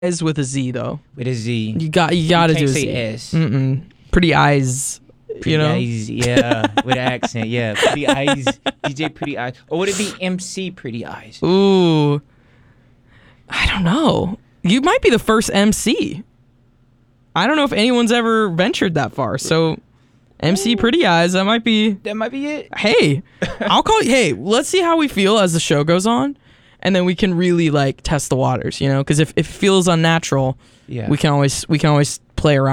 Is with a Z though. With a Z. You gotta You do a can't Z. say S. Pretty eyes. Pretty You know. eyes, yeah, with an accent, yeah. Pretty eyes, DJ Pretty Eyes. Or would it be MC Pretty Eyes? Ooh. I don't know. You might be the first MC. I don't know if anyone's ever ventured that far. So, MC Pretty Eyes, that might be it. Hey, I'll call you. Hey, let's see how we feel as the show goes on, and then we can really like test the waters, you know? Because if it feels unnatural, Yeah. we can always play around